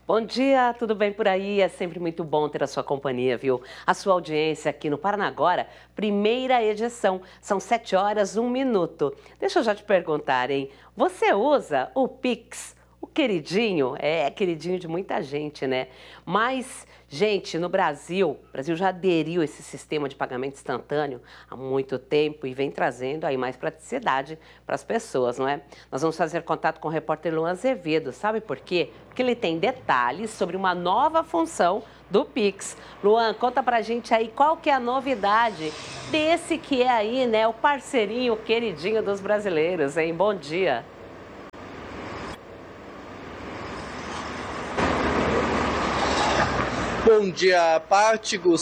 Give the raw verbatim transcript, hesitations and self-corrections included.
Bom dia, tudo bem por aí? É sempre muito bom ter a sua companhia, viu? A sua audiência aqui no Paraná Agora, primeira edição. São sete horas, um minuto. Deixa eu já te perguntar, hein? Você usa o Pix? O queridinho? É, queridinho de muita gente, né? Mas, gente, no Brasil, o Brasil já aderiu a esse sistema de pagamento instantâneo há muito tempo e vem trazendo aí mais praticidade para as pessoas, não é? Nós vamos fazer contato com o repórter Luan Azevedo, sabe por quê? Porque ele tem detalhes sobre uma nova função do Pix. Luan, conta pra gente aí qual que é a novidade desse que é aí, né, o parceirinho, o queridinho dos brasileiros, hein? Bom dia. Bom dia, Paty,